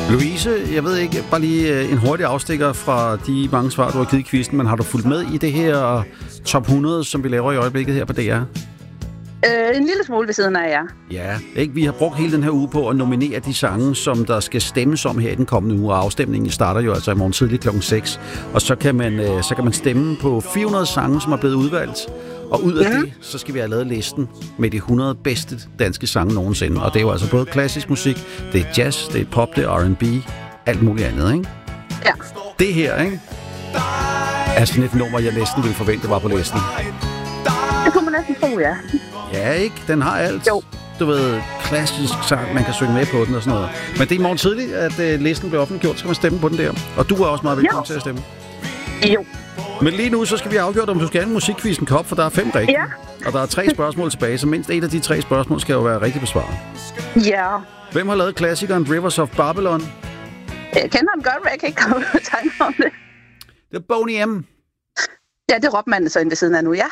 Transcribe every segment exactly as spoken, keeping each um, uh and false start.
Louise, jeg ved ikke, bare lige en hurtig afstikker fra de mange svar, du har givet i quizzen, men har du fulgt med i det her top hundrede, som vi laver i øjeblikket her på D R? Øh, en lille smule ved siden af jer. Ja, ikke? Vi har brugt hele den her uge på at nominere de sange, som der skal stemmes om her i den kommende uge, og afstemningen starter jo altså i morgen tidlig klokken seks. Og så kan man, øh, så kan man stemme på fire hundrede sange, som er blevet udvalgt. Og ud af mm. det, så skal vi have lavet listen med de hundrede bedste danske sange nogensinde. Og det er jo altså både klassisk musik, det er jazz, det er pop, det er R and B, alt muligt andet, ikke? Ja. Det her, ikke? Er sådan et nummer, jeg næsten ville forvente var på listen. Det kunne man næsten tro, ja. Ja, ikke? Den har alt. Jo. Du ved, klassisk sang, man kan synge med på den og sådan noget. Men det er i morgen tidligt, at uh, listen bliver offentliggjort, så kan man stemme på den der. Og du er også meget velkommen til at stemme. Jo. Men lige nu, så skal vi afgjøre, om du skal have en musikquizzen kop, for der er fem rigtige. Ja. Og der er tre spørgsmål tilbage, så mindst et af de tre spørgsmål skal jo være rigtig besvaret. Ja. Hvem har lavet klassikeren Rivers of Babylon? Jeg kender ham godt, men jeg kan ikke komme og tanke om det. Det er Boney M. Ja, det råbte man så ind ved siden af nu, ja.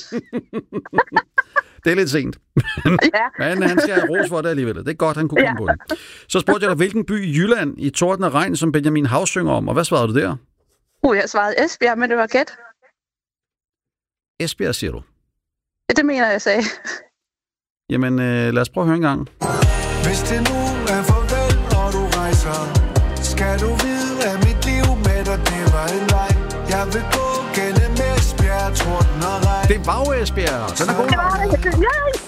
Det er lidt sent. Ja. Men han skal have ros for det alligevel. Det er godt, han kunne komme ja. på det. Så spurgte jeg dig, hvilken by i Jylland i Torden og Regn, som Benjamin Hav synger om, og hvad svarede du der? Uh, jeg svarede Esbjerg, men det var gæt. Esbjerg, siger du? Ja, det mener jeg, sagde. Jamen, øh, lad os prøve at høre en gang. Hvis det nu er farvel, når du rejser, skal du vide, at mit liv med dig, det var en leg. Jeg vil gå gennem Esbjerg, Torden og Regn. Det var jo Esbjerg. Den er god. Det var det. Ja.